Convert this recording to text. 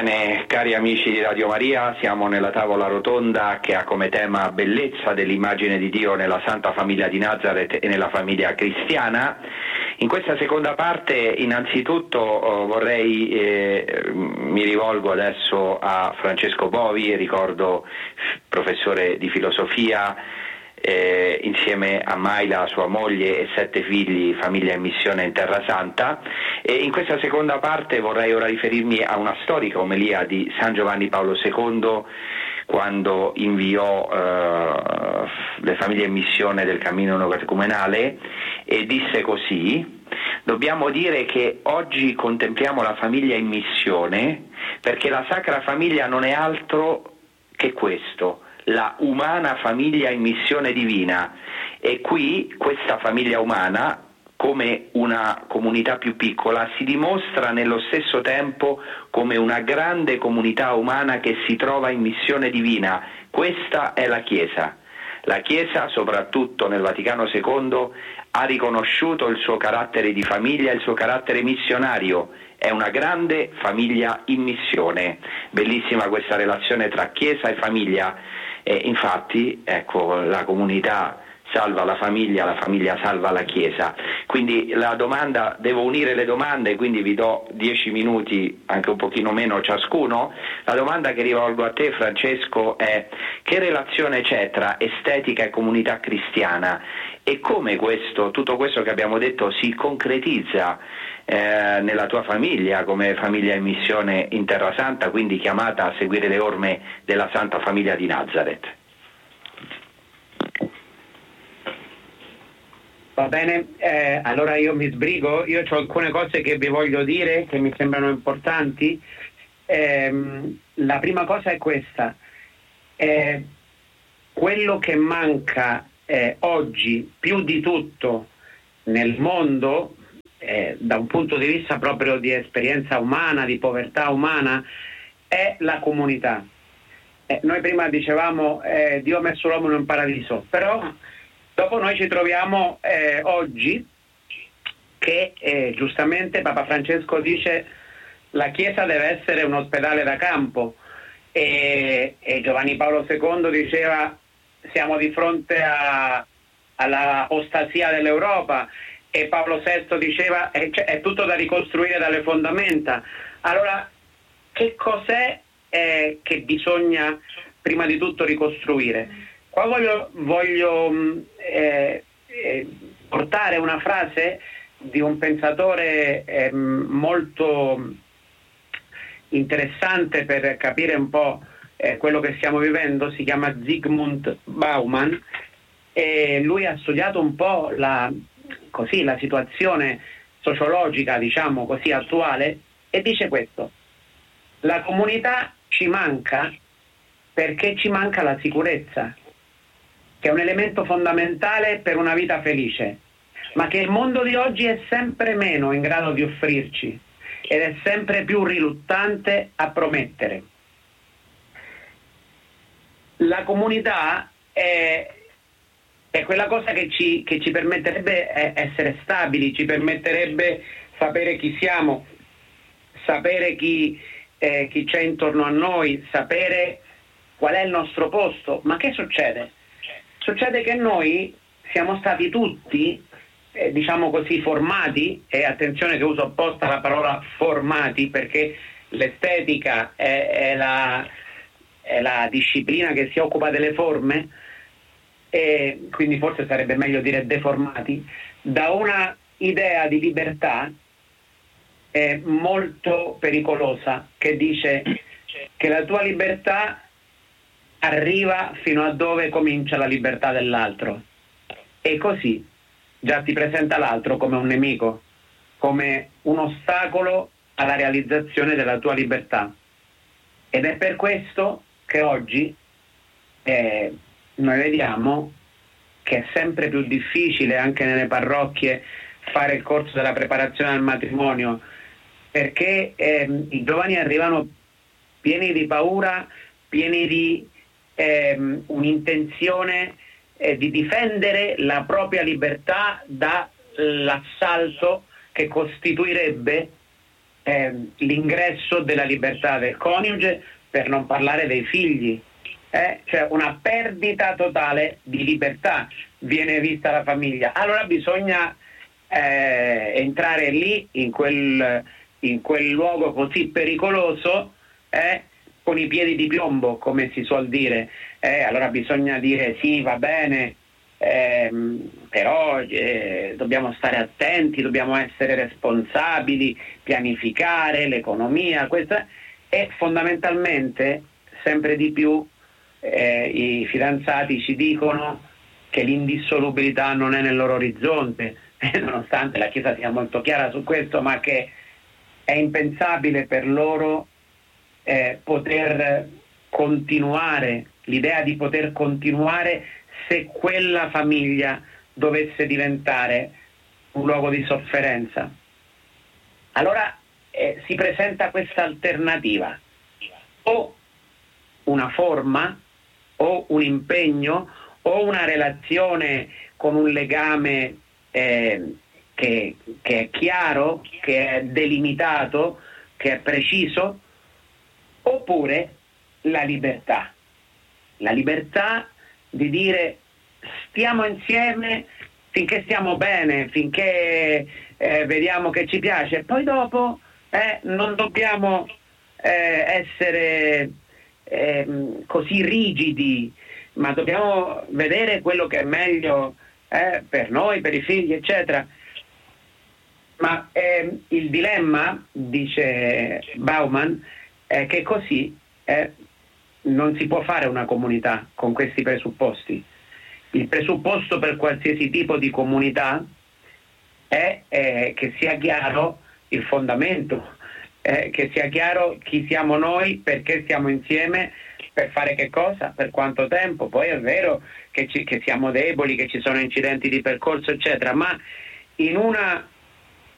Bene, cari amici di Radio Maria, siamo nella tavola rotonda che ha come tema bellezza dell'immagine di Dio nella Santa Famiglia di Nazareth e nella famiglia cristiana. In questa seconda parte innanzitutto mi rivolgo adesso a Francesco Bovi, ricordo professore di filosofia, insieme a Maila, sua moglie e 7 figli, famiglia in missione in Terra Santa. E in questa seconda parte vorrei ora riferirmi a una storica omelia di San Giovanni Paolo II quando inviò le famiglie in missione del cammino neocatecumenale, e disse così: dobbiamo dire che oggi contempliamo la famiglia in missione perché la Sacra Famiglia non è altro che questo, la umana famiglia in missione divina. E qui questa famiglia umana, come una comunità più piccola, si dimostra nello stesso tempo come una grande comunità umana che si trova in missione divina. Questa è la Chiesa. La Chiesa, soprattutto nel Vaticano II, ha riconosciuto il suo carattere di famiglia, il suo carattere missionario. È una grande famiglia in missione. Bellissima questa relazione tra Chiesa e famiglia. Infatti, ecco, la comunità salva la famiglia salva la Chiesa. Quindi la domanda, devo unire le domande, quindi vi do 10 minuti, anche un pochino meno ciascuno. La domanda che rivolgo a te, Francesco, è: che relazione c'è tra estetica e comunità cristiana, e come tutto questo che abbiamo detto si concretizza nella tua famiglia come famiglia in missione in Terra Santa, quindi chiamata a seguire le orme della Santa Famiglia di Nazareth? Va bene, allora io mi sbrigo. Io ho alcune cose che vi voglio dire che mi sembrano importanti. La prima cosa è questa: quello che manca oggi più di tutto nel mondo, da un punto di vista proprio di esperienza umana, di povertà umana, è la comunità. Noi prima dicevamo Dio ha messo l'uomo in un paradiso, però dopo noi ci troviamo oggi che giustamente Papa Francesco dice la Chiesa deve essere un ospedale da campo, e Giovanni Paolo II diceva siamo di fronte alla apostasia dell'Europa, e Paolo VI diceva è tutto da ricostruire dalle fondamenta. Allora, che cos'è che bisogna prima di tutto ricostruire? Qua voglio portare una frase di un pensatore molto interessante per capire un po' quello che stiamo vivendo. Si chiama Zygmunt Bauman, e lui ha studiato un po' la situazione sociologica, diciamo così, attuale, e dice questo: la comunità ci manca perché ci manca la sicurezza, che è un elemento fondamentale per una vita felice, ma che il mondo di oggi è sempre meno in grado di offrirci ed è sempre più riluttante a promettere. La comunità è quella cosa che ci permetterebbe essere stabili, ci permetterebbe sapere chi siamo, sapere chi c'è intorno a noi, sapere qual è il nostro posto. Ma che succede? Succede che noi siamo stati tutti, diciamo così, formati, e attenzione che uso apposta la parola formati, perché l'estetica è la disciplina che si occupa delle forme, e quindi forse sarebbe meglio dire deformati, da una idea di libertà molto pericolosa, che dice che la tua libertà arriva fino a dove comincia la libertà dell'altro, e così già ti presenta l'altro come un nemico, come un ostacolo alla realizzazione della tua libertà. Ed è per questo che oggi noi vediamo che è sempre più difficile anche nelle parrocchie fare il corso della preparazione al matrimonio, perché i giovani arrivano pieni di paura, pieni di un'intenzione di difendere la propria libertà dall'assalto che costituirebbe l'ingresso della libertà del coniuge, per non parlare dei figli. Cioè una perdita totale di libertà viene vista la famiglia. Allora bisogna entrare lì in quel luogo così pericoloso con i piedi di piombo, come si suol dire. Allora bisogna dire sì, va bene, però dobbiamo stare attenti, dobbiamo essere responsabili, pianificare l'economia, e fondamentalmente sempre di più i fidanzati ci dicono che l'indissolubilità non è nel loro orizzonte, nonostante la Chiesa sia molto chiara su questo, ma che è impensabile per loro poter continuare, l'idea di poter continuare se quella famiglia dovesse diventare un luogo di sofferenza. Allora si presenta questa alternativa: o una forma, o un impegno, o una relazione con un legame che è chiaro, che è delimitato, che è preciso, oppure la libertà di dire stiamo insieme finché stiamo bene, finché vediamo che ci piace, e poi dopo non dobbiamo essere così rigidi, ma dobbiamo vedere quello che è meglio per noi, per i figli, eccetera. Ma il dilemma, dice Bauman, è che così non si può fare una comunità con questi presupposti. Il presupposto per qualsiasi tipo di comunità è che sia chiaro il fondamento, che sia chiaro chi siamo noi, perché stiamo insieme, per fare che cosa, per quanto tempo. Poi è vero che siamo deboli, che ci sono incidenti di percorso, eccetera, ma in una